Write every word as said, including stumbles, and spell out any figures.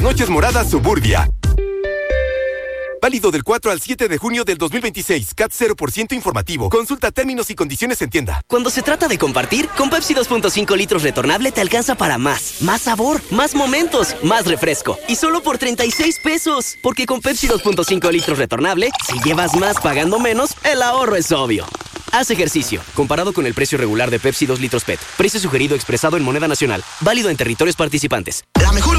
Noches Moradas Suburbia. Válido del cuatro al siete de junio del dos mil veintiséis. C A T cero por ciento informativo. Consulta términos y condiciones en tienda. Cuando se trata de compartir, con Pepsi dos punto cinco litros retornable te alcanza para más. Más sabor, más momentos, más refresco. Y solo por treinta y seis pesos. Porque con Pepsi dos punto cinco litros retornable, si llevas más pagando menos, el ahorro es obvio. Haz ejercicio. Comparado con el precio regular de Pepsi dos litros P E T. Precio sugerido expresado en moneda nacional. Válido en territorios participantes. La mejor